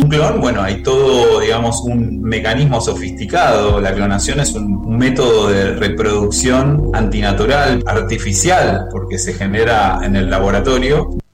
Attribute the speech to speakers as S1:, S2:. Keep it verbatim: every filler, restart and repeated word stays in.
S1: Un clon, bueno, hay todo, digamos, un mecanismo sofisticado. La clonación es un, un método de reproducción antinatural, artificial, porque se genera en el laboratorio,